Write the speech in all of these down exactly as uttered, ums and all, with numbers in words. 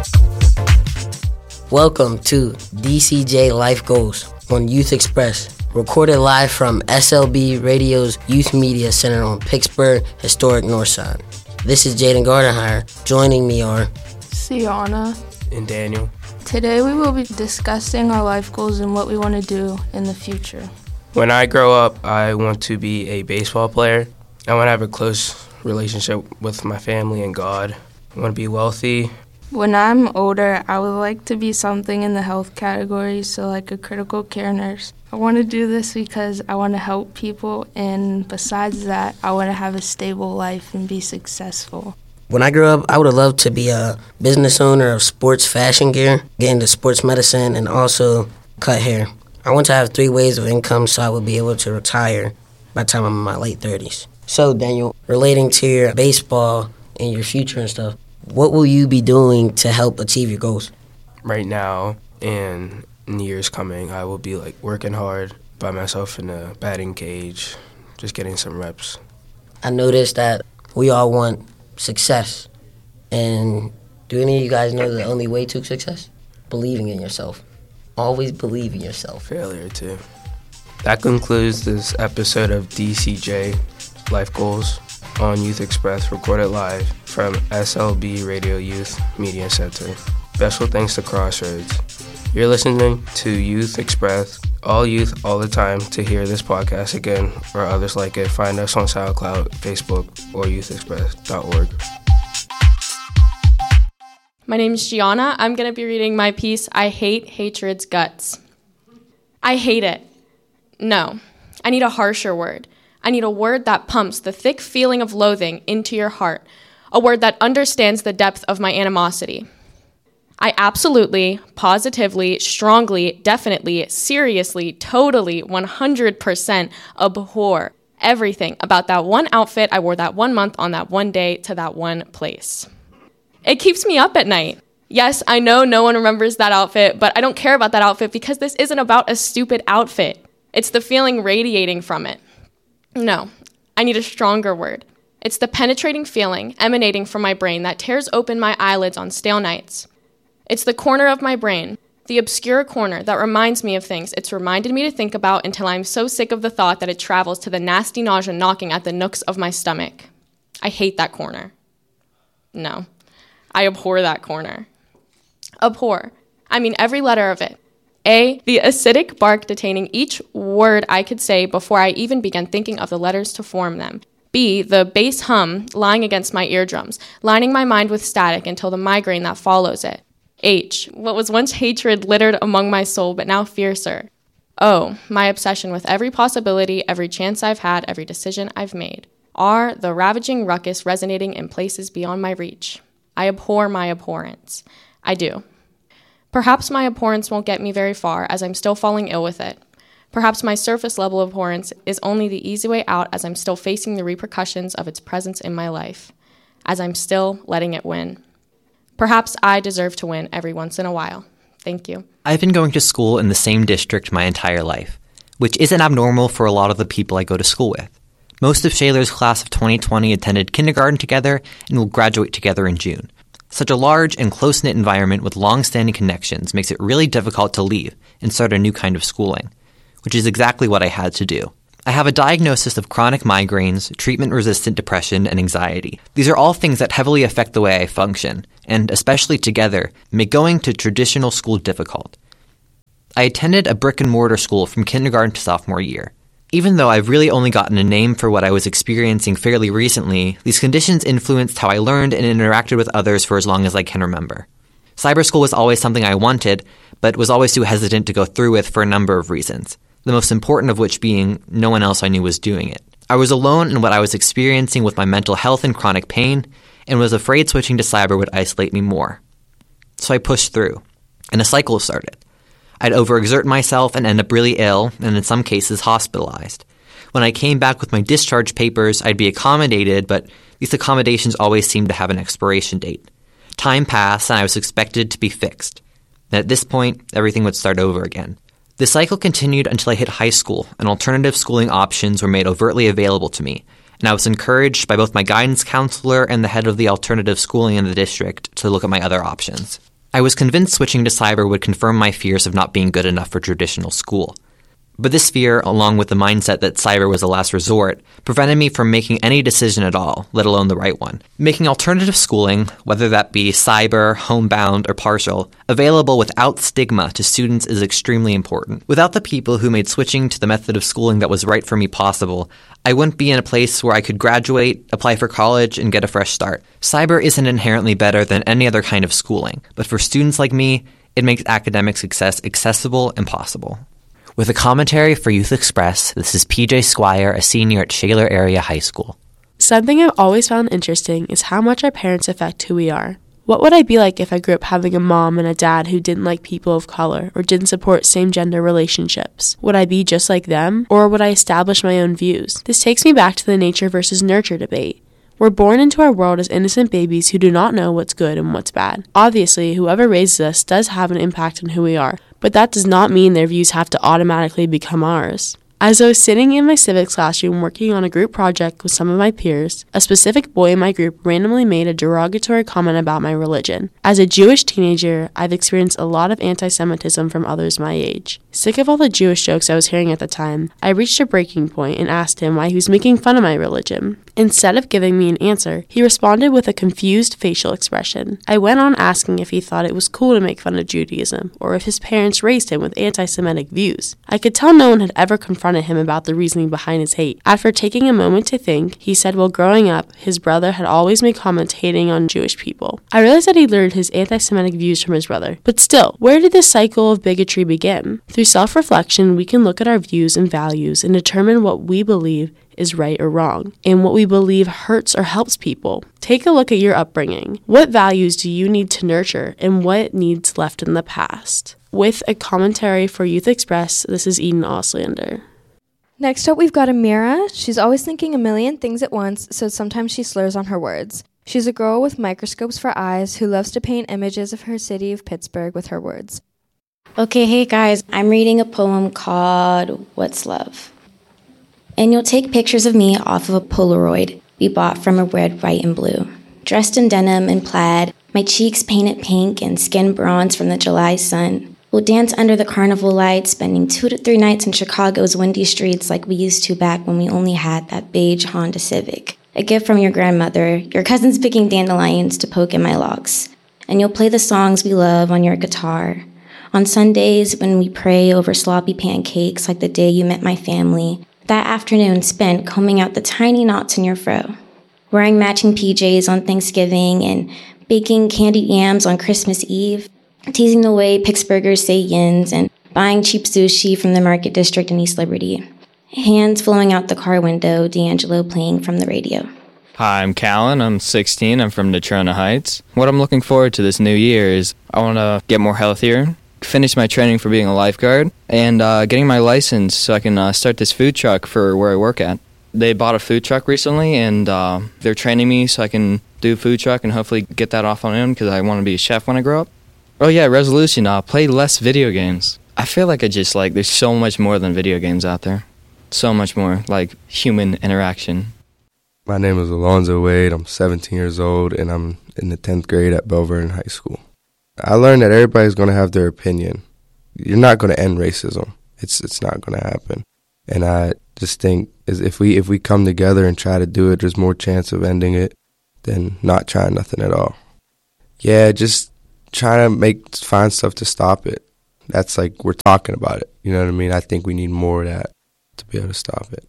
Welcome to D C J Life Goals on Youth Express, recorded live from S L B Radio's Youth Media Center on Pittsburgh Historic Northside. This is Jaden Gardenhire. Joining me are Sienna and Daniel. Today we will be discussing our life goals and what we want to do in the future. When I grow up, I want to be a baseball player. I want to have a close relationship with my family and God. I want to be wealthy. When I'm older, I would like to be something in the health category, so like a critical care nurse. I want to do this because I want to help people, and besides that, I want to have a stable life and be successful. When I grew up, I would have loved to be a business owner of sports fashion gear, get into sports medicine, and also cut hair. I want to have three ways of income so I would be able to retire by the time I'm in my late thirties. So, Daniel, relating to your baseball and your future and stuff, what will you be doing to help achieve your goals? Right now and in the years coming, I will be like working hard by myself in a batting cage, just getting some reps. I noticed that we all want success. And do any of you guys know the only way to success? Believing in yourself. Always believe in yourself. Failure, too. That concludes this episode of D C J Life Goals on Youth Express, recorded live from S L B Radio Youth Media Center. Special thanks to Crossroads. You're listening to Youth Express, all youth, all the time. To hear this podcast again or others like it, find us on SoundCloud, Facebook, or youth express dot org. My name is Gianna. I'm going to be reading my piece, I Hate Hatred's Guts. I hate it. No, I need a harsher word. I need a word that pumps the thick feeling of loathing into your heart, a word that understands the depth of my animosity. I absolutely, positively, strongly, definitely, seriously, totally, one hundred percent abhor everything about that one outfit I wore that one month on that one day to that one place. It keeps me up at night. Yes, I know no one remembers that outfit, but I don't care about that outfit because this isn't about a stupid outfit. It's the feeling radiating from it. No, I need a stronger word. It's the penetrating feeling emanating from my brain that tears open my eyelids on stale nights. It's the corner of my brain, the obscure corner that reminds me of things it's reminded me to think about until I'm so sick of the thought that it travels to the nasty nausea knocking at the nooks of my stomach. I hate that corner. No, I abhor that corner. Abhor. I mean every letter of it. A, the acidic bark detaining each word I could say before I even began thinking of the letters to form them. B, the bass hum lying against my eardrums, lining my mind with static until the migraine that follows it. H, what was once hatred littered among my soul but now fiercer. O, my obsession with every possibility, every chance I've had, every decision I've made. R, the ravaging ruckus resonating in places beyond my reach. I abhor my abhorrence. I do. Perhaps my abhorrence won't get me very far, as I'm still falling ill with it. Perhaps my surface level of abhorrence is only the easy way out, as I'm still facing the repercussions of its presence in my life, as I'm still letting it win. Perhaps I deserve to win every once in a while. Thank you. I've been going to school in the same district my entire life, which isn't abnormal for a lot of the people I go to school with. Most of Shaler's class of twenty twenty attended kindergarten together and will graduate together in June. Such a large and close-knit environment with long-standing connections makes it really difficult to leave and start a new kind of schooling, which is exactly what I had to do. I have a diagnosis of chronic migraines, treatment-resistant depression, and anxiety. These are all things that heavily affect the way I function, and, especially together, make going to traditional school difficult. I attended a brick-and-mortar school from kindergarten to sophomore year. Even though I've really only gotten a name for what I was experiencing fairly recently, these conditions influenced how I learned and interacted with others for as long as I can remember. Cyber school was always something I wanted, but was always too hesitant to go through with for a number of reasons, the most important of which being no one else I knew was doing it. I was alone in what I was experiencing with my mental health and chronic pain, and was afraid switching to cyber would isolate me more. So I pushed through, and a cycle started. I'd overexert myself and end up really ill, and in some cases hospitalized. When I came back with my discharge papers, I'd be accommodated, but these accommodations always seemed to have an expiration date. Time passed, and I was expected to be fixed. And at this point, everything would start over again. The cycle continued until I hit high school, and alternative schooling options were made overtly available to me, and I was encouraged by both my guidance counselor and the head of the alternative schooling in the district to look at my other options. I was convinced switching to cyber would confirm my fears of not being good enough for traditional school. But this fear, along with the mindset that cyber was a last resort, prevented me from making any decision at all, let alone the right one. Making alternative schooling, whether that be cyber, homebound, or partial, available without stigma to students is extremely important. Without the people who made switching to the method of schooling that was right for me possible, I wouldn't be in a place where I could graduate, apply for college, and get a fresh start. Cyber isn't inherently better than any other kind of schooling, but for students like me, it makes academic success accessible and possible. With a commentary for Youth Express, this is P J Squire, a senior at Shaler Area High School. Something I've always found interesting is how much our parents affect who we are. What would I be like if I grew up having a mom and a dad who didn't like people of color or didn't support same-gender relationships? Would I be just like them, or would I establish my own views? This takes me back to the nature versus nurture debate. We're born into our world as innocent babies who do not know what's good and what's bad. Obviously, whoever raises us does have an impact on who we are, but that does not mean their views have to automatically become ours. As I was sitting in my civics classroom working on a group project with some of my peers, a specific boy in my group randomly made a derogatory comment about my religion. As a Jewish teenager, I've experienced a lot of anti-Semitism from others my age. Sick of all the Jewish jokes I was hearing at the time, I reached a breaking point and asked him why he was making fun of my religion. Instead of giving me an answer, he responded with a confused facial expression. I went on asking if he thought it was cool to make fun of Judaism, or if his parents raised him with anti-Semitic views. I could tell no one had ever confronted him about the reasoning behind his hate. After taking a moment to think, he said while growing up, his brother had always made comments hating on Jewish people. I realized that he learned his anti-Semitic views from his brother. But still, where did this cycle of bigotry begin? Through self-reflection, we can look at our views and values and determine what we believe is right or wrong, and what we believe hurts or helps people. Take a look at your upbringing. What values do you need to nurture, and what needs left in the past? With a commentary for Youth Express, this is Eden Auslander. Next up, we've got Amira. She's always thinking a million things at once, so sometimes she slurs on her words. She's a girl with microscopes for eyes who loves to paint images of her city of Pittsburgh with her words. Okay, hey guys, I'm reading a poem called What's Love? And you'll take pictures of me off of a Polaroid we bought from a red, white, and blue. Dressed in denim and plaid, my cheeks painted pink and skin bronze from the July sun. We'll dance under the carnival lights, spending two to three nights in Chicago's windy streets like we used to back when we only had that beige Honda Civic. A gift from your grandmother, your cousins picking dandelions to poke in my locks. And you'll play the songs we love on your guitar. On Sundays, when we pray over sloppy pancakes like the day you met my family, that afternoon spent combing out the tiny knots in your fro, wearing matching P Js on Thanksgiving and baking candied yams on Christmas Eve, teasing the way Pittsburghers say yins and buying cheap sushi from the Market District in East Liberty, hands flowing out the car window, D'Angelo playing from the radio. Hi, I'm Callan. I'm sixteen. I'm from Natrona Heights. What I'm looking forward to this new year is I want to get more healthier, finish my training for being a lifeguard, and uh, getting my license so I can uh, start this food truck for where I work at. They bought a food truck recently, and uh, they're training me so I can do food truck and hopefully get that off on my own because I want to be a chef when I grow up. Oh yeah, resolution, uh, play less video games. I feel like I just like, there's so much more than video games out there. So much more, like human interaction. My name is Alonzo Wade. I'm seventeen years old, and I'm in the tenth grade at Belle Vernon High School. I learned that everybody's going to have their opinion. You're not going to end racism. It's it's not going to happen. And I just think is if we if we come together and try to do it, there's more chance of ending it than not trying nothing at all. Yeah, just trying to make find stuff to stop it. That's like we're talking about it. You know what I mean? I think we need more of that to be able to stop it.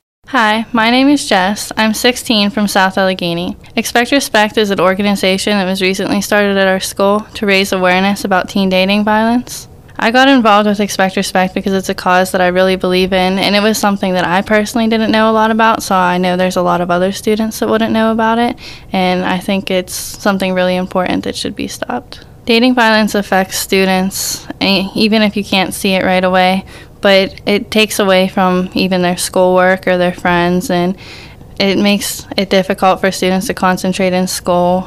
Hi, my name is Jess. I'm sixteen from South Allegheny. Expect Respect is an organization that was recently started at our school to raise awareness about teen dating violence. I got involved with Expect Respect because it's a cause that I really believe in, and it was something that I personally didn't know a lot about, so I know there's a lot of other students that wouldn't know about it, and I think it's something really important that should be stopped. Dating violence affects students, even if you can't see it right away, but it takes away from even their schoolwork or their friends, and it makes it difficult for students to concentrate in school,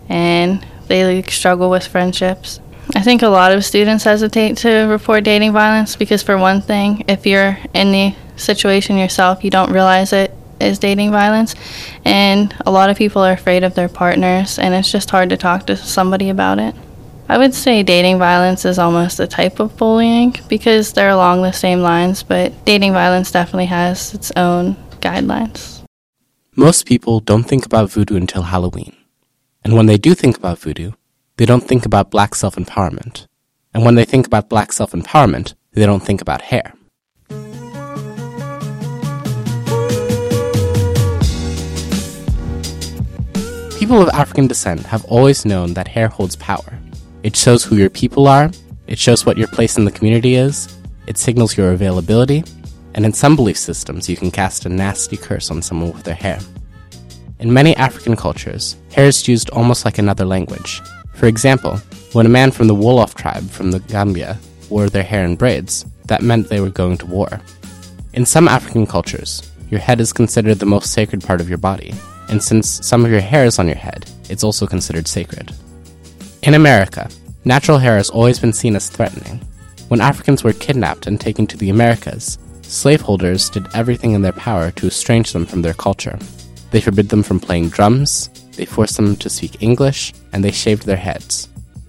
and they struggle with friendships. I think a lot of students hesitate to report dating violence because, for one thing, if you're in the situation yourself, you don't realize it is dating violence, and a lot of people are afraid of their partners, and it's just hard to talk to somebody about it. I would say dating violence is almost a type of bullying because they're along the same lines, but dating violence definitely has its own guidelines. Most people don't think about voodoo until Halloween. And when they do think about voodoo, they don't think about black self-empowerment. And when they think about black self-empowerment, they don't think about hair. People of African descent have always known that hair holds power. It shows who your people are, it shows what your place in the community is, it signals your availability, and in some belief systems you can cast a nasty curse on someone with their hair. In many African cultures, hair is used almost like another language. For example, when a man from the Wolof tribe from the Gambia wore their hair in braids, that meant they were going to war. In some African cultures, your head is considered the most sacred part of your body, and since some of your hair is on your head, it's also considered sacred. In America, natural hair has always been seen as threatening. When Africans were kidnapped and taken to the Americas, slaveholders did everything in their power to estrange them from their culture. They forbid them from playing drums, they forced them to speak English, and they shaved their heads.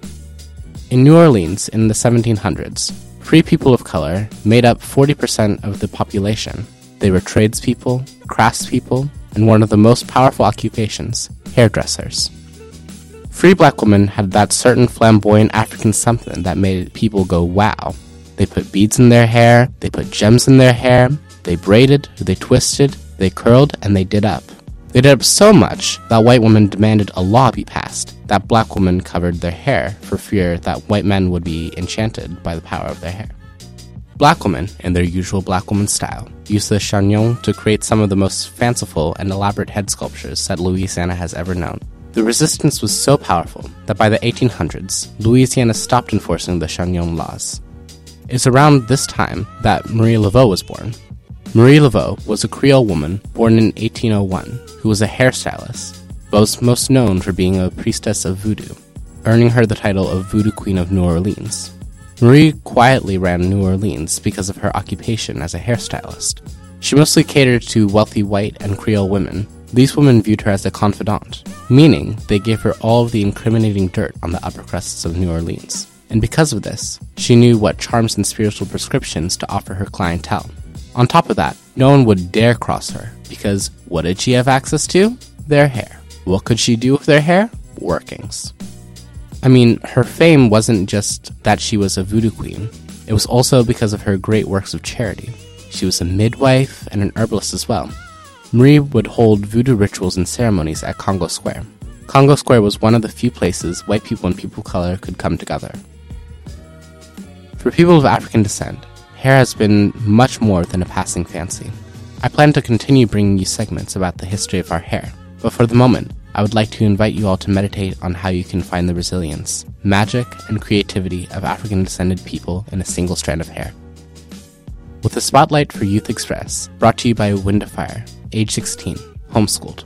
In New Orleans in the seventeen hundreds, free people of color made up forty percent of the population. They were tradespeople, craftspeople, and one of the most powerful occupations, hairdressers. Free black women had that certain flamboyant African something that made people go wow. They put beads in their hair, they put gems in their hair, they braided, they twisted, they curled, and they did up. They did up so much that white women demanded a law be passed that black women covered their hair for fear that white men would be enchanted by the power of their hair. Black women, in their usual black woman style, used the chignon to create some of the most fanciful and elaborate head sculptures that Louisiana has ever known. The resistance was so powerful that by the eighteen hundreds, Louisiana stopped enforcing the chignon laws. It's around this time that Marie Laveau was born. Marie Laveau was a Creole woman born in eighteen oh one who was a hairstylist, but was most known for being a priestess of voodoo, earning her the title of Voodoo Queen of New Orleans. Marie quietly ran New Orleans because of her occupation as a hairstylist. She mostly catered to wealthy white and Creole women. These women viewed her as a confidant, meaning they gave her all of the incriminating dirt on the upper crusts of New Orleans. And because of this, she knew what charms and spiritual prescriptions to offer her clientele. On top of that, no one would dare cross her, because what did she have access to? Their hair. What could she do with their hair? Workings. I mean, her fame wasn't just that she was a voodoo queen, it was also because of her great works of charity. She was a midwife and an herbalist as well. Marie would hold voodoo rituals and ceremonies at Congo Square. Congo Square was one of the few places white people and people of color could come together. For people of African descent, hair has been much more than a passing fancy. I plan to continue bringing you segments about the history of our hair, but for the moment, I would like to invite you all to meditate on how you can find the resilience, magic, and creativity of African-descended people in a single strand of hair. With a spotlight for Youth Express, brought to you by Wind of Fire, age sixteen, homeschooled.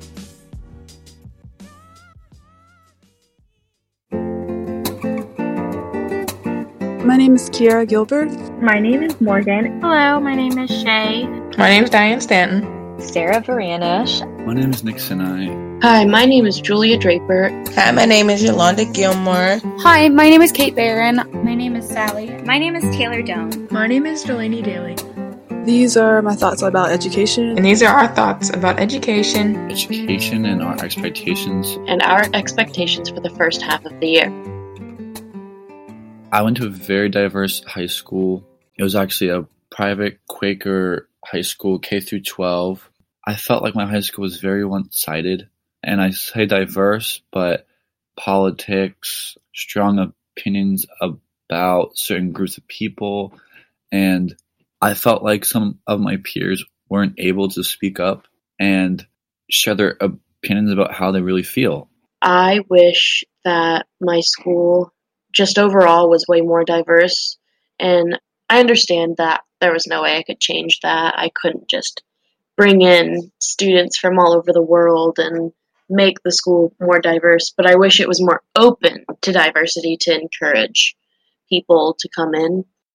My name is Kiara Gilbert. My name is Morgan. Hello, my name is Shay. My name is Diane Stanton. Sarah Varianish. My name is Nick Sinai. Hi, my name is Julia Draper. Hi, my name is Yolanda Gilmore. Hi, my name is Kate Barron. My name is Sally. My name is Taylor Doan. My name is Delaney Daly. These are my thoughts about education. And these are our thoughts about education. Education and our expectations. And our expectations for the first half of the year. I went to a very diverse high school. It was actually a private Quaker high school, K through twelve. I felt like my high school was very one-sided. And I say diverse, but politics, strong opinions about certain groups of people. And I felt like some of my peers weren't able to speak up and share their opinions about how they really feel. I wish that my school just overall was way more diverse, and I understand that there was no way I could change that. I couldn't just bring in students from all over the world and make the school more diverse, but I wish it was more open to diversity to encourage people to come in.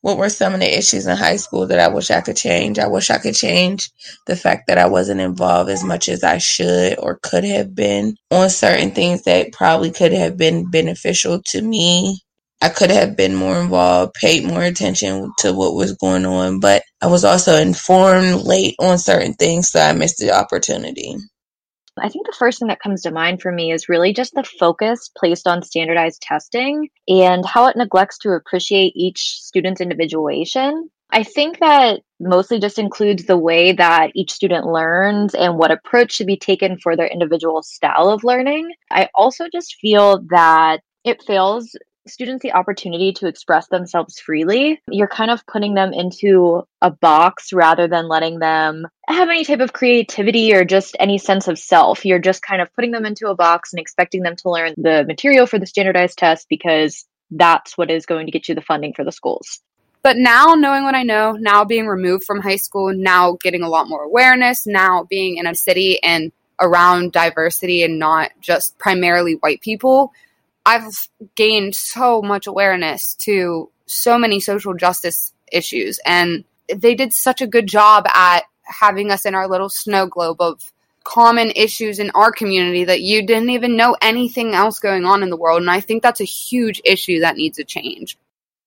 What were some of the issues in high school that I wish I could change? I wish I could change the fact that I wasn't involved as much as I should or could have been on certain things that probably could have been beneficial to me. I could have been more involved, paid more attention to what was going on, but I was also informed late on certain things, so I missed the opportunity. I think the first thing that comes to mind for me is really just the focus placed on standardized testing and how it neglects to appreciate each student's individuation. I think that mostly just includes the way that each student learns and what approach should be taken for their individual style of learning. I also just feel that it fails students the opportunity to express themselves freely. You're kind of putting them into a box rather than letting them have any type of creativity or just any sense of self. You're just kind of putting them into a box and expecting them to learn the material for the standardized test because that's what is going to get you the funding for the schools. But now, knowing what I know, now being removed from high school, now getting a lot more awareness, now being in a city and around diversity and not just primarily white people, I've gained so much awareness to so many social justice issues, and they did such a good job at having us in our little snow globe of common issues in our community that you didn't even know anything else going on in the world, and I think that's a huge issue that needs to change.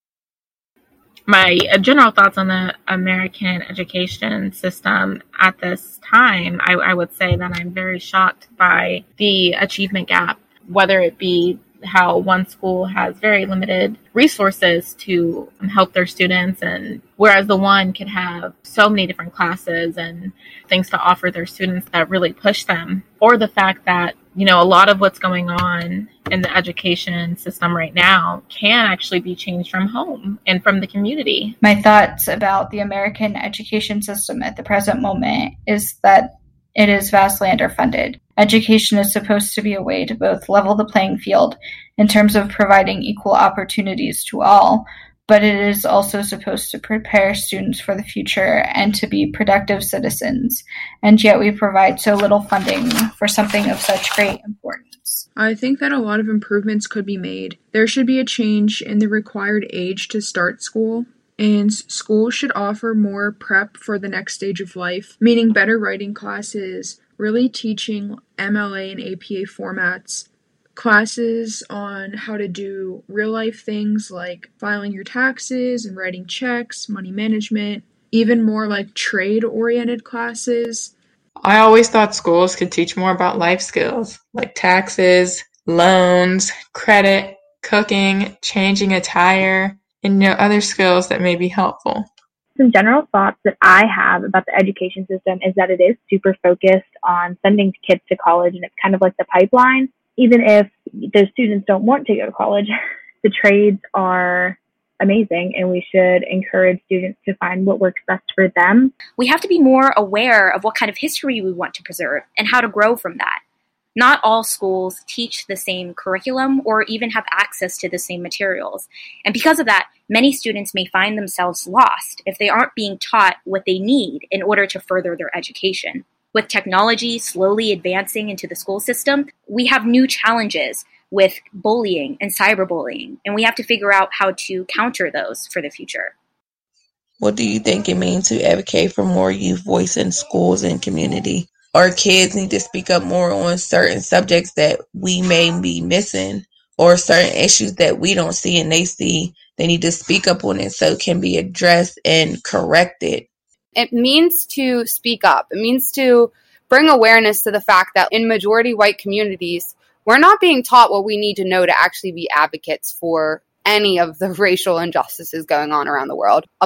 My uh, general thoughts on the American education system at this time, I, I would say that I'm very shocked by the achievement gap, whether it be how one school has very limited resources to help their students, and whereas the one could have so many different classes and things to offer their students that really push them, or the fact that, you know, a lot of what's going on in the education system right now can actually be changed from home and from the community. My thoughts about the American education system at the present moment is that it is vastly underfunded. Education is supposed to be a way to both level the playing field in terms of providing equal opportunities to all, but it is also supposed to prepare students for the future and to be productive citizens. And yet we provide so little funding for something of such great importance. I think that a lot of improvements could be made. There should be a change in the required age to start school. And schools should offer more prep for the next stage of life, meaning better writing classes, really teaching M L A and A P A formats, classes on how to do real-life things like filing your taxes and writing checks, money management, even more like trade-oriented classes. I always thought schools could teach more about life skills like taxes, loans, credit, cooking, changing a tire, and you know, other skills that may be helpful. Some general thoughts that I have about the education system is that it is super focused on sending kids to college, and it's kind of like the pipeline. Even if the students don't want to go to college, the trades are amazing, and we should encourage students to find what works best for them. We have to be more aware of what kind of history we want to preserve and how to grow from that. Not all schools teach the same curriculum or even have access to the same materials. And because of that, many students may find themselves lost if they aren't being taught what they need in order to further their education. With technology slowly advancing into the school system, we have new challenges with bullying and cyberbullying, and we have to figure out how to counter those for the future. What do you think it means to advocate for more youth voice in schools and community? Our kids need to speak up more on certain subjects that we may be missing, or certain issues that we don't see and they see. They need to speak up on it so it can be addressed and corrected. It means to speak up. It means to bring awareness to the fact that in majority white communities, we're not being taught what we need to know to actually be advocates for any of the racial injustices going on around the world. A